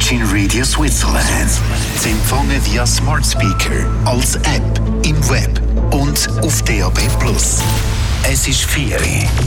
Virgin Radio Switzerland. Sie empfangen via Smart Speaker, als App, im Web und auf DAB+. Es ist 4 Uhr.